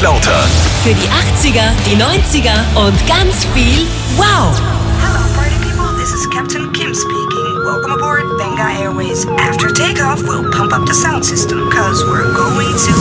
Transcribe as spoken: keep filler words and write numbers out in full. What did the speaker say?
lauter. Für die achtziger, die neunziger und ganz viel Wow! Hello, party people. This is Captain Kim speaking. Welcome aboard Benga Airways. After takeoff, we'll pump up the sound system, cause we're going to